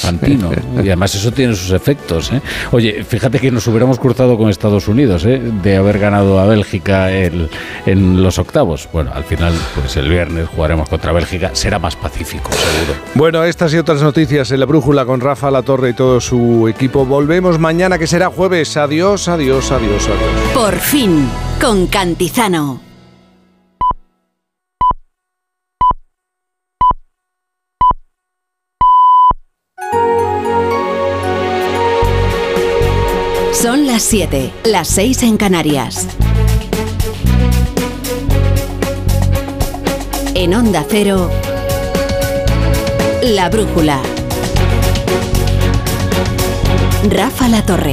Infantino. Y además eso tiene sus efectos, ¿eh? Oye, fíjate que nos hubiéramos cruzado con Estados Unidos, ¿eh? De haber ganado a Bélgica en los octavos. Bueno, al final, pues el viernes jugaremos contra Bélgica. Será más pacífico, seguro. Bueno, estas y otras noticias en La Brújula con Rafa Latorre y todo su equipo. Volvemos mañana, que será jueves. Adiós, adiós, adiós, adiós. Por fin, con Cantizano. Son las 7, las 6 en Canarias. En Onda Cero, La Brújula. Rafa Latorre.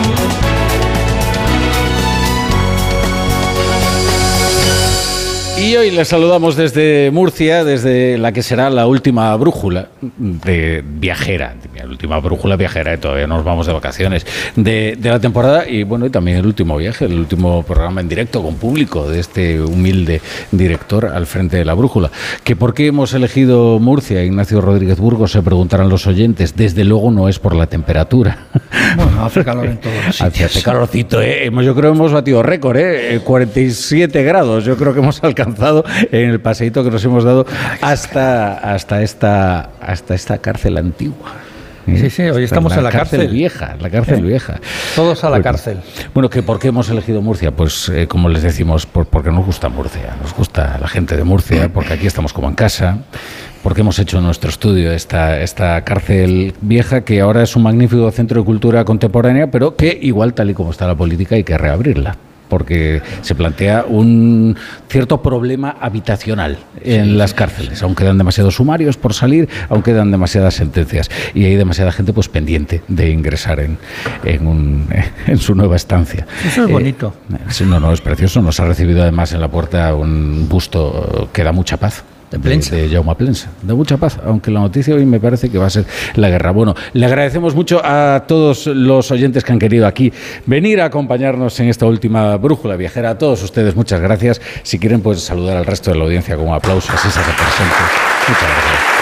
Y hoy les saludamos desde Murcia, desde la que será la última brújula viajera, la última brújula viajera, todavía nos vamos de vacaciones, de la temporada, y bueno, y también el último viaje, el último programa en directo con público de este humilde director al frente de la brújula. ¿Que por qué hemos elegido Murcia, Ignacio Rodríguez Burgos? Se preguntarán los oyentes. Desde luego no es por la temperatura. Bueno, hace calor en todos los sitios. Hace calorcito, ¿eh? Yo creo que hemos batido récord, 47 grados, yo creo que hemos alcanzado en el paseíto que nos hemos dado hasta esta cárcel antigua. Sí, hoy estamos en la cárcel vieja, la cárcel vieja. Todos a la cárcel. Bueno, ¿que por qué hemos elegido Murcia? Pues como les decimos, porque nos gusta Murcia, nos gusta la gente de Murcia, porque aquí estamos como en casa, porque hemos hecho nuestro estudio esta cárcel vieja, que ahora es un magnífico centro de cultura contemporánea, pero que igual, tal y como está la política, hay que reabrirla, porque se plantea un cierto problema habitacional en las cárceles. Aún quedan demasiados sumarios por salir, aún quedan demasiadas sentencias y hay demasiada gente pues pendiente de ingresar en su nueva estancia. Eso es bonito. No, es precioso. Nos ha recibido además en la puerta un busto que da mucha paz. De Jaume Plensa, de mucha paz, aunque la noticia hoy me parece que va a ser la guerra. Bueno, le agradecemos mucho a todos los oyentes que han querido aquí venir a acompañarnos en esta última brújula viajera. A todos ustedes, muchas gracias. Si quieren, pues saludar al resto de la audiencia con un aplauso, así se hace presente. Muchas gracias.